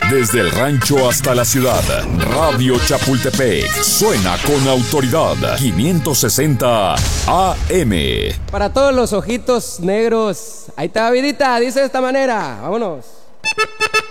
Desde el rancho hasta la ciudad, Radio Chapultepec suena con autoridad. 560 AM. Para todos los ojitos negros, ahí está, vidita, dice de esta manera. Vámonos.